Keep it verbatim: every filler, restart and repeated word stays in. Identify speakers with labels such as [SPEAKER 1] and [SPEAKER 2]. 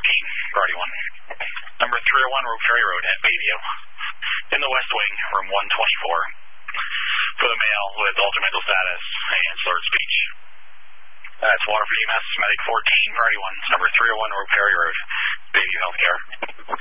[SPEAKER 1] fourteen, priority one. Number three oh one, Road Ferry Road at Bayview. In the West Wing, room one twenty-four. For the male with altered mental status and slurred speech. That's Waterford E M S, Medic fourteen, priority one, number three oh one, Road Ferry Road, Bayview Healthcare.